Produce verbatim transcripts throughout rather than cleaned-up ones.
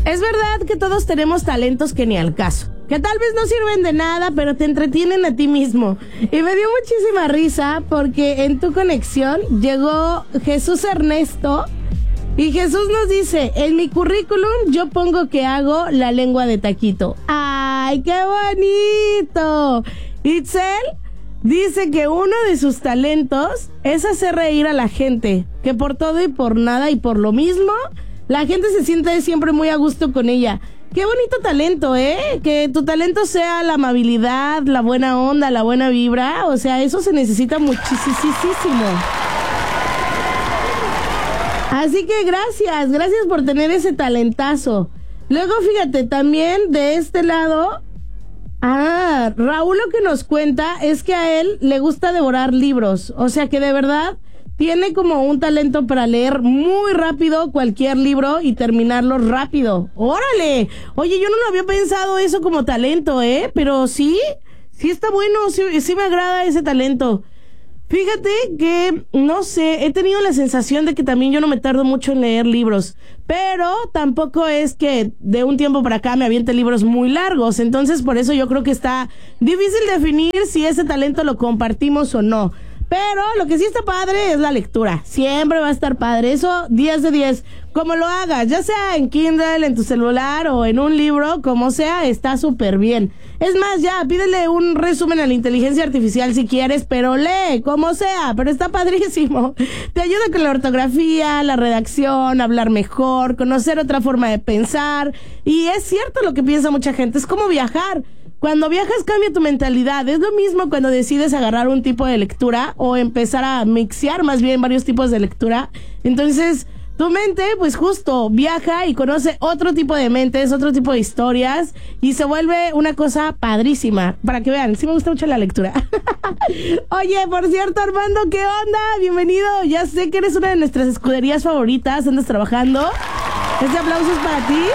Es verdad que todos tenemos talentos que ni al caso, que tal vez no sirven de nada, pero te entretienen a ti mismo. Y me dio muchísima risa porque en tu conexión llegó Jesús Ernesto y Jesús nos dice, en mi currículum yo pongo que hago la lengua de taquito. ¡Ay, qué bonito! Itzel dice que uno de sus talentos es hacer reír a la gente, que por todo y por nada y por lo mismo, la gente se siente siempre muy a gusto con ella. Qué bonito talento, ¿eh? Que tu talento sea la amabilidad, la buena onda, la buena vibra. O sea, eso se necesita muchísimo. Así que gracias, gracias por tener ese talentazo. Luego, fíjate, también de este lado... Ah, Raúl lo que nos cuenta es que a él le gusta devorar libros. O sea que de verdad tiene como un talento para leer muy rápido cualquier libro y terminarlo rápido. ¡Órale! Oye, yo no lo había pensado eso como talento, ¿eh? Pero sí, sí está bueno, sí, sí me agrada ese talento. Fíjate que, no sé, he tenido la sensación de que también yo no me tardo mucho en leer libros, pero tampoco es que de un tiempo para acá me aviente libros muy largos, entonces por eso yo creo que está difícil definir si ese talento lo compartimos o no. Pero lo que sí está padre es la lectura. Siempre va a estar padre. Eso, diez de diez. Como lo hagas, ya sea en Kindle, en tu celular o en un libro, como sea, está súper bien. Es más, ya, pídele un resumen a la inteligencia artificial si quieres, pero lee, como sea, pero está padrísimo. Te ayuda con la ortografía, la redacción, hablar mejor, conocer otra forma de pensar. Y es cierto lo que piensa mucha gente, es como viajar. Cuando viajas cambia tu mentalidad. Es lo mismo cuando decides agarrar un tipo de lectura o empezar a mixear más bien varios tipos de lectura. Entonces, tu mente, pues justo, viaja y conoce otro tipo de mentes, otro tipo de historias y se vuelve una cosa padrísima. Para que vean, sí me gusta mucho la lectura. Oye, por cierto, Armando, ¿qué onda? Bienvenido. Ya sé que eres una de nuestras escuderías favoritas. Andas trabajando. Este aplauso es para ti.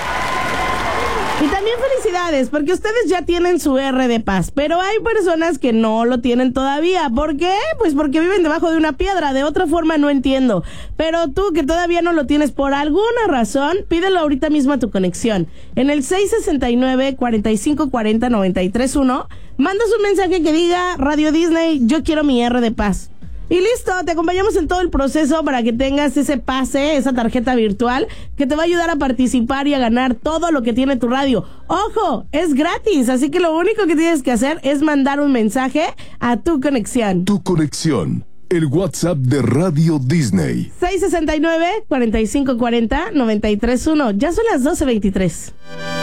Y también felicidades, porque ustedes ya tienen su R de paz, pero hay personas que no lo tienen todavía. ¿Por qué? Pues porque viven debajo de una piedra, de otra forma no entiendo. Pero tú que todavía no lo tienes por alguna razón, pídelo ahorita mismo a tu conexión. En el seis sesenta y nueve, cuarenta y cinco cuarenta, noventa y tres uno, mandas un mensaje que diga, Radio Disney, yo quiero mi R de paz. Y listo, te acompañamos en todo el proceso para que tengas ese pase, esa tarjeta virtual que te va a ayudar a participar y a ganar todo lo que tiene tu radio. ¡Ojo! Es gratis, así que lo único que tienes que hacer es mandar un mensaje a tu conexión. Tu conexión, el WhatsApp de Radio Disney. seis sesenta y nueve, cuarenta y cinco cuarenta, noventa y tres uno. Ya son las doce veintitrés.